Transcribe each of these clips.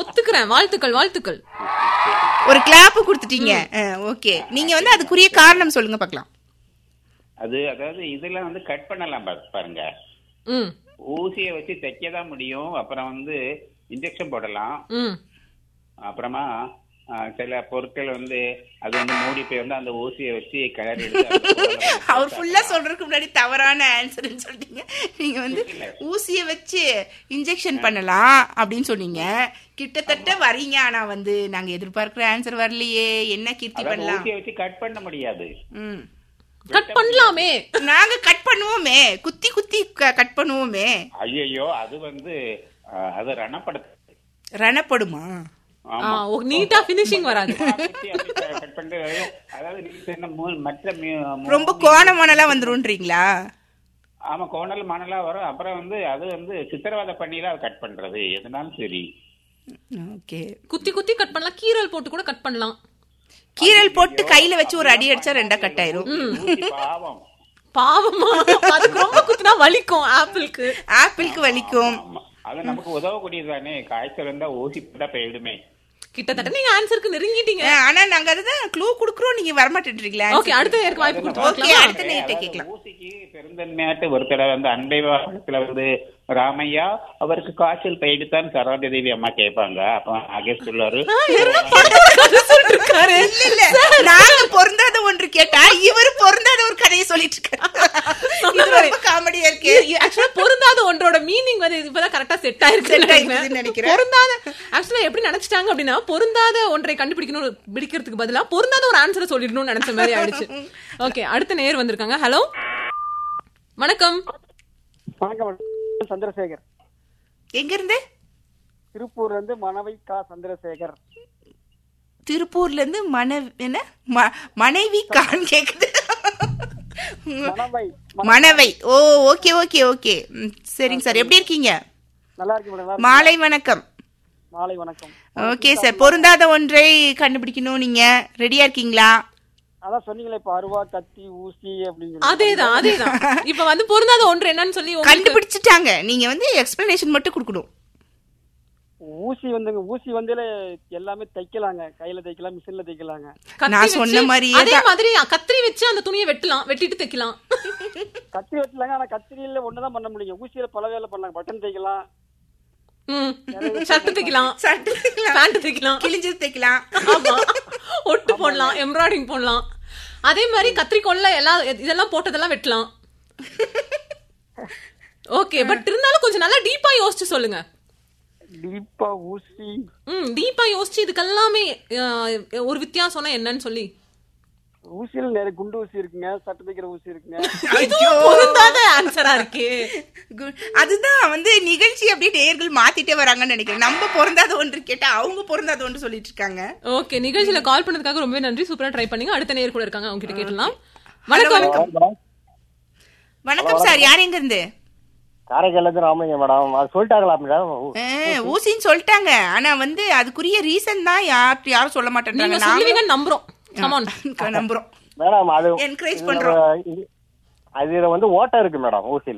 ஒத்துக்கிறேன். வாழ்த்துக்கள் வாழ்த்துக்கள். ஒரு கிளாப் கொடுத்துட்டீங்க. ஓகே, நீங்க வந்து அதுக்குரிய காரணம் சொல்லுங்க பார்க்கலாம். அதாவது இதெல்லாம் வந்து கட் பண்ணலாம் பாருங்க. ஊசியை வச்சு தைக்கதான் முடியும். அப்புறம் வந்து இன்ஜெக்ஷன் போடலாம். அப்புறமா சில பொருட்கள் வந்து அது வந்து மூடி போய் வந்து அந்த ஊசியை வச்சு கலர் எடுத்து. அவர் ஃபுல்லா சொல்றதுக்கு முன்னாடி தவறான ஆன்சர்னு சொல்லிட்டீங்க. நீங்க வந்து ஊசியை வச்சு இன்ஜெக்ஷன் பண்ணலாம் அப்படின்னு சொன்னீங்க. கிட்டத்தட்ட வரீங்க. ஆனா வந்து நாங்க எதிர்பார்க்கிற ஆன்சர் வரலையே. என்ன கீர்த்தி பண்ணலாம்? ஊசியை வச்சு கட் பண்ண முடியாது. கட் பண்ணலாமே. நாங்க கட் பண்ணுவோமே, குத்தி குத்தி கட் பண்ணுவோமே. ஐயோ, அது வந்து அது ரணப்படுமா? நீட்டா ஃபினிஷிங் வராது. ரொம்ப கோணமானலாம் வந்துருன்றீங்களா? ஆமா, கோணல் மணலா வரும். அப்புறம் வந்து அது வந்து சித்திரவதை பண்ணிலாம் கட் பண்றது எதுனாலும் சரி. ஓகே, குத்தி குத்தி கட் பண்ணலாம். கீரல் போட்டு கூட கட் பண்ணலாம். கீரல் போட்டு கையில வச்சு ஒரு அடி அடிச்சா ரெண்டா கட் ஆயிரும். பாவமா? அதுக்கு ரொம்ப குத்துனா வலிக்கும். ஆப்பிளுக்கு வலிக்கும். அது நமக்கு உதவக்கூடியதானே. காய்ச்சல் இருந்தா ஊசி போட்டா போயிடுமே. கிட்டத்தட்ட நீங்க ஆன்சருக்கு நெருங்கிட்டீங்க. ஆனா நாங்க அதுதான் க்ளூ குடுக்குறோம், நீங்க வர மாட்டேன்றீங்களா? ஓகே, அடுத்த நேருக்கு வாய்ப்பு கொடுப்போம். ஓகே, அடுத்த நேரத்தை கேட்கலாம். ஊசிக்கு பெருந்தன்மையாட்டு ஒரு தடவை வந்து அண்டை வாரத்துல வந்து ராமையா அவருக்கு காய்ச்சல் போயிடுதான் சரோஜ தேவி அம்மா கேட்பாங்க. அப்ப நாகேஷ் சொல்லுவாரு, இல்ல நாங்க பொருந்தாத ஒன்று கேட்டா இவரு பொருந்தாத ஒரு கதையை சொல்லிட்டு இருக்காரு. காமெடியா இருக்கு. ஆக்சுவலா பொருந்தாத ஒன்றோட மீனிங் வந்து இப்பதான் கரெக்டா செட் ஆயிருக்குன்னு நினைக்கிறேன். பொருந்தாத ஆக்சுவலா எப்படி நினைச்சிட்டாங்க அப்படின்னா, பொருந்தாத ஒன்றை பிடிக்கிறதுக்கு பதிலா பொருந்தாத ஒரு ஆன்சரை சொல்லிடணும்னு நினைச்ச மாதிரி ஆயிடுச்சு. ஓகே, அடுத்த நேர் வந்திருக்காங்க. ஹலோ, வணக்கம். வணக்கம், சந்திரசேகர். எங்க இருந்து? திருப்பூர்ல இருந்து மனைவி கா சந்திரசேகர். திருப்பூர்ல இருந்து மனைவி கான் கேக்குது. மனைவி. ஓ, ஓகே ஓகே ஓகே, சரிங்க சார். எப்படி இருக்கீங்க? நல்லா இருக்கீங்க. மாலை வணக்கம். மாலை வணக்கம். ஓகே சார், பொருந்தாத ஒன்றை கண்டுபிடிக்கணும். நீங்க ரெடியா இருக்கீங்களா? அதான் சொன்னீங்களே, இப்ப அருவா, கத்தி, ஊசி அப்படின்னு. அதேதான். இப்ப வந்து பொருந்தாத ஒன்று என்னன்னு சொல்லி கண்டுபிடிச்சிட்டாங்க. நீங்க வந்து எக்ஸ்பிளனேஷன் மட்டும் கொடுக்கணும். ஊசி வந்து எல்லாமே தைக்கலாங்க. கையில தைக்கலாம், மிஷின்ல தைக்கலாங்க. நான் சொன்ன மாதிரி அதே மாதிரி கத்திரி வச்சு அந்த துணியை வெட்டிட்டு தைக்கலாம். கத்திரி வெட்டலாங்க. ஆனா கத்திரியில ஒண்ணுதான் பண்ண முடியும். ஊசியில பல வேலை பண்ணலாம். பட்டன் தைக்கலாம், ஷர்ட் தைக்கலாம், பேண்ட் தைக்கலாம், கிழிஞ்சது தைக்கலாம், ஒட்டு போடலாம், எம்ப்ராய்டிங் போடலாம். அதே மாதிரி கத்திரிக்கோல்ல இதெல்லாம் போட்டதெல்லாம் வெட்டலாம். ஓகே, பட் இருந்தாலும் கொஞ்சம் நல்லா டீப்பா யோசிச்சு சொல்லுங்க. டீப்பா ஊசி. டீப்பா யோசிச்சு இதுக்கெல்லாமே ஒரு வித்தியாசம்னா என்னன்னு சொல்லி. ஊசியில நிறைய குண்டு ஊசி இருக்குங்க, சட்டை தைக்கிற ஊசி இருக்குங்க. பொருந்தாத ஆன்சரா இருக்கு. அதுதான் வந்து நிகழ்ச்சி அப்படியே நேயர்கள் மாத்திட்டே வராங்கன்னு நினைக்கிறேன். நம்ம பொருந்தாத ஒன்று கேட்டா அவங்க பொருந்தாத ஒன்று சொல்லிட்டு இருக்காங்க. ஓகே, நிகழ்ச்சியில கால் பண்ணதுக்காக ரொம்ப நன்றி. சூப்பரா ட்ரை பண்ணீங்க. அடுத்த நேயர் கூட இருக்காங்க, அவங்க கிட்ட கேட்கலாம். வணக்கம். வணக்கம் சார், யார் எங்க இருந்து? காரைக்கால இருந்து ராமலிங்கம் மேடம். அது சொல்லிட்டாங்களா மேடம்? ஊசின்னு சொல்லிட்டாங்க. ஆனா வந்து அதுக்குரிய ரீசன் தான் யாரும் சொல்ல மாட்டேன்றாங்க. நாங்க நம்புறோம். நம்புறோம் மேடம். அது என்கரேஜ் பண்றோம். அதுல வந்து ஓட்டை இருக்கு மேடம் ஊசியில.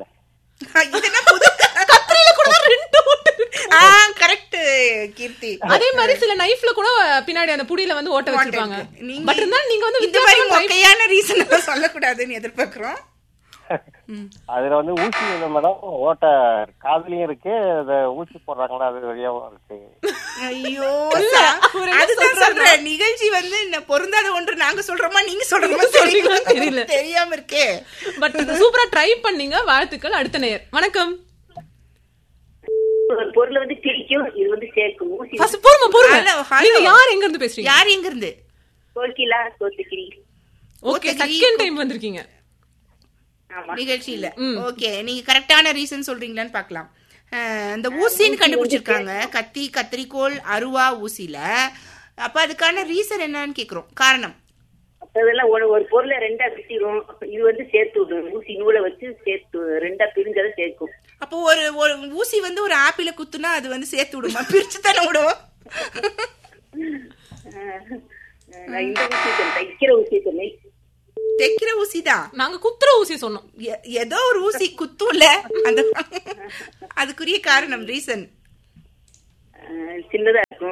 கரெக்ட் கீர்த்தி. அதே மாதிரி சில நைஃப்ல கூட பின்னாடி அந்த புடியில வந்து ஓட்ட வச்சிருப்பாங்க. பட் இருந்தாலும் நீங்க வந்து இந்த மாதிரி மொக்கையான ரீசன் சொல்லக்கூடாதுன்னு எதிர்பார்க்கிறோம். அதுல வந்து ஊசி இல்லை மேடம், ஓட்ட காதுலயும் இருக்கு. ஊசி போடுறாங்களா, அது வழியாவும் இருக்கு. ஐயோ, அதுதான் சொல்றேன். நிகழ்ச்சி வந்து பொருந்தாத ஒன்று நாங்க சொல்றோமா நீங்க சொல்றோமா தெரியல, தெரியாம இருக்கே. பட் சூப்பரா ட்ரை பண்ணீங்க. வாழ்த்துக்கள். அடுத்த நேயர். வணக்கம். பொருள் வந்து கிழிக்கும், இது வந்து சேர்க்கும். நீங்க யார் எங்க இருந்து பேசுறீங்க? யார் எங்க இருந்து? Kokila Kotagiri. Okay, second time வந்திருக்கீங்க நிகழ்ச்சியில. ஓகே, நீங்க கரெக்டான ரீசன் சொல்றீங்களான்னு பாக்கலாம். இந்த ஊசின்னு கண்டுபிடிச்சிருக்காங்க, கத்தி, கத்திரிக்கோல், அருவா ஊசியில. அப்ப அதுக்கான ரீசன் என்னன்னு கேக்குறோம், காரணம். அதெல்லாம் ஒரு பொருளை ரெண்டா பிரிச்சிரும். இது வந்து சேர்த்து விடும். ஊசி நூலை வச்சு சேர்த்து ரெண்டா பிரிஞ்சதை சேர்க்கும். அப்போ ஒரு ஊசி வந்து ஒரு ஆப்பிள குத்துனா அது வந்து சேர்த்து விடுமா? பிரிச்சு தானே விடும். இந்த ஊசி தைக்கிற ஊசி சொன்னேன். தைக்கிற ஊசிதான். நாங்க குத்துற ஊசி சொன்னோம். ஏதோ ஒரு ஊசி குத்தும்ல, அந்த அதுக்குரிய காரணம் ரீசன் சின்னதா இருக்கும்.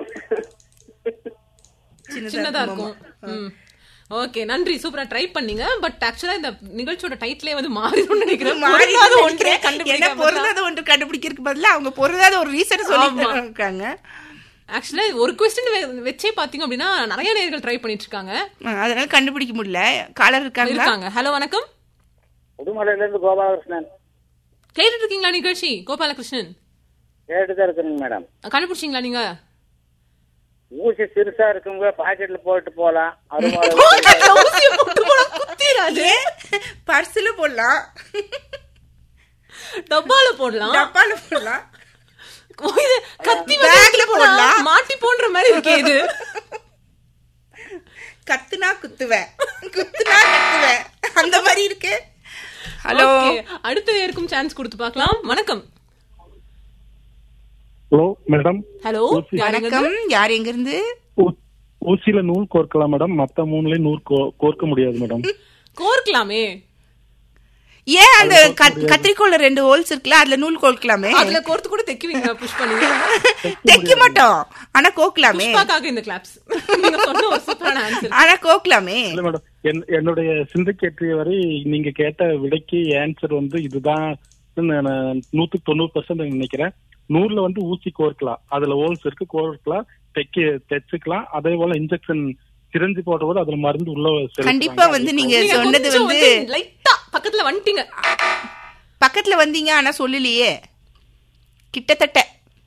சின்னதா இருக்கும். ஓகே, நன்றி, சூப்பரா ட்ரை பண்ணீங்க. பட் ஆக்சுவலா இந்த நிகழ்ச்சியோட டைட்டிலே வந்து மாறிடும்னு நினைக்கிறேன். பொருந்தாத ஒன்று கண்டுபிடிக்கிறதுக்கு பதிலா அவங்க பொருந்தாத ஒரு ரீசன் சொல்லிருக்காங்க. ஆக்சுவலா ஒரு क्वेश्चन வெச்சே பாத்தீங்க அப்படின்னா நிறைய நேயர்கள் ட்ரை பண்ணிட்டு இருக்காங்க, அதனால கண்டுபிடிக்க முடியல. காலர் இருக்காங்க. ஹலோ, வணக்கம். உடுமலையில இருந்து கோபாலகிருஷ்ணன். கேட்டுட்டு இருக்கீங்களா நிகழ்ச்சி? கோபாலகிருஷ்ணன் கேட்டுதான் இருக்குங்க மேடம். கண்டுபிடிச்சீங்களா நீங்க? ஊசி சிறுசா இருக்குங்க, பாக்கெட்ல போட்டு போலாம். பர்ஸ்ல போடலாம், டப்பால போடலாம், கத்தி பேக்ல போடலாம், மாட்டி போன்ற மாதிரி இருக்கே இது. கத்துனா குத்துவேன், குத்துனா கத்துவேன், அந்த மாதிரி இருக்கு. ஹலோ, அடுத்த நேருக்கும் சான்ஸ் கொடுத்து பார்க்கலாம். வணக்கம். Hello madam. ஹலோ, வணக்கம். யார் எங்க இருந்து? ஊசியில நூல் கோர்க்கலாம் மேடம், மத்த மூணுல நூல் கோர்க்க முடியாது மேடம். கோர்க்கலாமே, ஏன்? அந்த கத்திரிக்கோல்ல 2 ஹோல்ஸ் இருக்குல்ல, அதுல நூல் கோர்க்கலாமே. அதுல கோர்த்து கூட தைக்குவீங்க, புஷ் பண்ணுவீங்க. தைக்க மாட்டோம், ஆனா கோர்க்கலாமே. புஷ்பாக்காக இந்த கிளாப்ஸ். நீங்க சொன்ன ஒரு சூப்பரான ஆன்சர். ஆனா கோர்க்கலாமே. இல்ல மேடம், என்னுடைய சிந்தைக்கேற்றிய வரை நீங்க கேட்ட விடைக்கு ஆன்சர் வந்து இதுதான் 190% நினைக்கிறேன். நூறுல வந்து ஊசி கோர்க்கலாம், அதுல ஹோல்ஸ் இருக்கு, கோர்க்கலாம், தைச்சுக்கலாம். அதே போல இன்ஜெக்ஷன் சிரஞ்சு போட்ட போது அதுல மருந்து உள்ள. கண்டிப்பா வந்து நீங்க சொன்னது வந்து லைட்டா பக்கத்துல வந்துட்டீங்க. பக்கத்துல வந்தீங்க, ஆனா சொல்லலையே. கிட்டத்தட்ட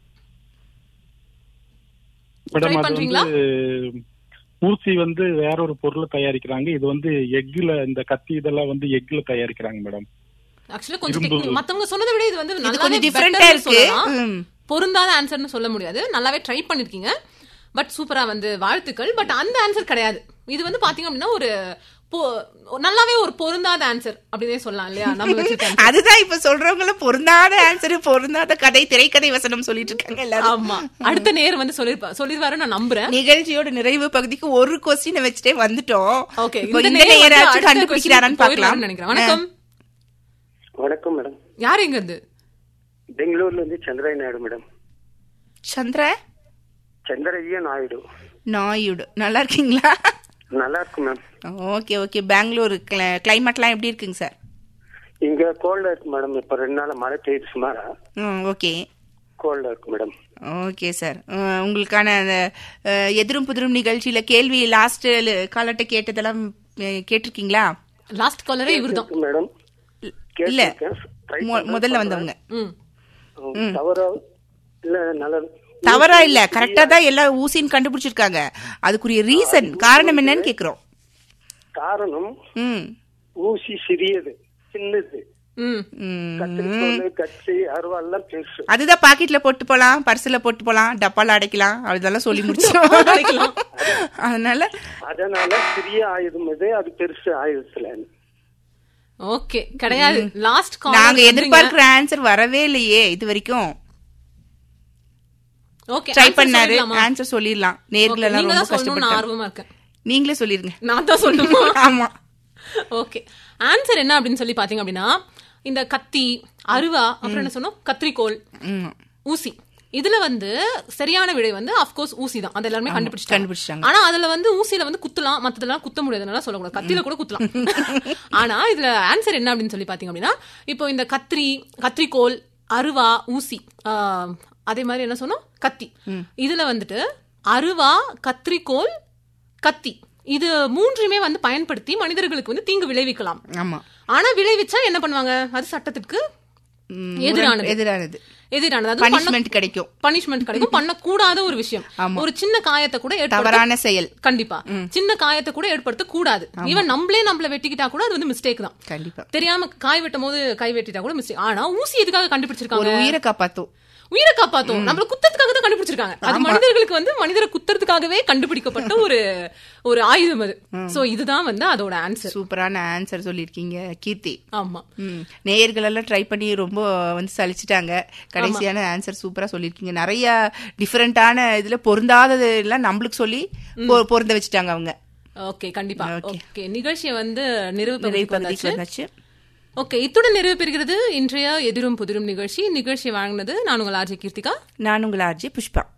மேடம் அது வந்து ஊசி வந்து வேற ஒரு பொருளை தயாரிக்கிறாங்க. இது வந்து எக்ல, இந்த கத்தி இதெல்லாம் வந்து எக்ல தயாரிக்கிறாங்க மேடம். ஆக்சுவலா கொஞ்சம் மத்தவங்க சொன்னதை விட இது வந்து நல்லாவே டிஃபரெண்டா இருக்கு. பொருந்தாத ஆன்சர்னு சொல்ல முடியாது, நல்லாவே ட்ரை பண்ணிருக்கீங்க. பட் சூப்பரா வந்து வாழ்த்துக்கள். பட் அந்த ஆன்சர் கிடையாது. இது வந்து பாத்தீங்க அப்படின்னா ஒரு நல்லாவே ஒரு பொருந்தாத ஆன்சர் அப்படின்னே சொல்லலாம் இல்லையா? நம்ம அதுதான் இப்ப சொல்றவங்கள பொருந்தாத ஆன்சர், பொருந்தாத கதை, திரைக்கதை வசனம் சொல்லிட்டு இருக்காங்க எல்லாரும். ஆமா, அடுத்த நேரம் வந்து சொல்லிருவாரு நான் நம்புறேன். நிகழ்ச்சியோட நிறைவு பகுதிக்கு ஒரு கொஸ்டினை வச்சுட்டே வந்துட்டோம். ஓகே, இந்த நேரம் கண்டுபிடிக்கிறாரான்னு பார்க்கலாம் நினைக்கிறேன். வணக்கம். வணக்கம் மேடம். யார் எங்க இருந்து? பெங்களூர்ல இருந்து சந்திரய்ய நாயுடு மேடம். சந்திரய்ய நாயுடு. நல்லா இருக்கீங்களா? நல்லா இருக்கு மேம். Okay okay. பெங்களூர் கிளைமேட்லாம் எப்படி இருக்குங்க சார்? இங்க கோல்டா இருக்கு மேடம். இப்ப 2 நாள் மழை பெய்யுது சுமாரா. ஓகே, கோல்டா இருக்கு மேடம். Okay sir. உங்களுக்கான எதிரும் புதிரும் நிகழ்ச்சியில கேள்வி லாஸ்ட் காலர்ட்ட கேட்டதெல்லாம் கேட்டிருக்கீங்களா? லாஸ்ட் காலரே இவர்தான் மேடம். இல்ல, முதல்ல வந்தவங்க. தவறா இல்ல, கரெக்டா தான் எல்லாம் ஊசின்னு கண்டுபிடிச்சிருக்காங்க. அதுக்குரிய ரீசன், காரணம் என்னன்னு கேக்குறோம். காரணம் ஊசி சிறியது, சின்னது. அதுதான் பாக்கெட்ல போட்டு போலாம், பர்ஸ்ல போட்டு போலாம், டப்பால அடைக்கலாம், அதெல்லாம் சொல்லி முடிச்சோம். அதனால சிறிய ஆயுதம் இது, அது பெருசு ஆயுதத்துல. ஓகே, கிடையாது. லாஸ்ட் கால் நாங்க எதிர்பார்க்கிற ஆன்சர் வரவே இல்லையே இது வரைக்கும். ஓகே, ட்ரை பண்ணாரு, ஆன்சர் சொல்லிரலாம். நேர்ல எல்லாம் ரொம்ப கஷ்டப்பட்டு ஆர்வமா இருக்கேன். நீங்களே சொல்லிருங்க. நான் தான் சொல்லணுமா? ஆமா. ஓகே, ஆன்சர் என்ன அப்படின்னு சொல்லி பாத்தீங்க அப்படின்னா, இந்த கத்தி, அருவா, அப்புறம் என்ன சொன்னோம், கத்திரிக்கோல், ஊசி. இதுல வந்து சரியான விடை வந்து அப்கோர்ஸ் ஊசி தான். அது எல்லாருமே கண்டுபிடிச்சாங்க. ஆனா அதுல வந்து ஊசியில வந்து குத்தலாம், மத்ததெல்லாம் குத்த முடியாதுனால சொல்லக்கூடாது. கத்தியில கூட குத்தலாம். ஆனா இதுல ஆன்சர் என்ன அப்படின்னு சொல்லி பாத்தீங்க அப்படின்னா, இப்போ இந்த கத்திரிக்கோல், அருவா, ஊசி, அதே மாதிரி என்ன சொன்னோம், கத்தி. இதுல வந்துட்டு அருவா, கத்திரிக்கோல், கத்தி, இது மூன்றுமே வந்து பயன்படுத்தி மனிதர்களுக்கு வந்து தீங்கு விளைவிக்கலாம். ஆமா. ஆனா விளைவிச்சா என்ன பண்ணுவாங்க? அது சட்டத்திற்கு எதிரானது. பனிஷ்மென்ட் கிடைக்கும். பண்ணக்கூடாத ஒரு விஷயம். ஒரு சின்ன காயத்தை கூட, தவறான செயல். கண்டிப்பா சின்ன காயத்தை கூட ஏற்படுத்த கூடாது. ஈவன் நம்மள வெட்டிக்கிட்டா கூட அது வந்து மிஸ்டேக் தான். கண்டிப்பா தெரியாம காய் வெட்டும் போது கை வெட்டிட்டா கூட மிஸ்டேக். ஆனா ஊசி எதுக்காக கண்டுபிடிச்சிருக்காங்க? உயிரை காப்பாத்தும். நம்மள குத்தத்துக்காக தான் கண்டுபிடிச்சிருக்காங்க. அது மனிதர்களுக்கு வந்து மனிதரை குத்துறதுக்காகவே கண்டுபிடிக்கப்பட்ட ஒரு ஆயுதம் அது. சோ இதுதான் வந்து அதோட ஆன்சர். சூப்பரான ஆன்சர் சொல்லிருக்கீங்க கீர்த்தி. ஆமா, நேயர்கள் எல்லாம் ட்ரை பண்ணி ரொம்ப வந்து சலிச்சிட்டாங்க. கடைசியான ஆன்சர் சூப்பரா சொல்லிருக்கீங்க. நிறைய டிஃபரெண்டான இதுல பொருந்தாதது எல்லாம் நம்மளுக்கு சொல்லி பொருந்த வச்சுட்டாங்க அவங்க. ஓகே, கண்டிப்பா. ஓகே, நிகழ்ச்சியை வந்து நிறைவு பண்ணாச்சு. ஓகே, இத்துடன் நிறைவு பெறுகிறது இன்றைய எதிரும் புதிரும் நிகழ்ச்சி. நிகழ்ச்சி வழங்கினது நான் உங்கள் ஆர்ஜே கீர்த்திகா. நான் உங்கள் ஆர்ஜே புஷ்பா.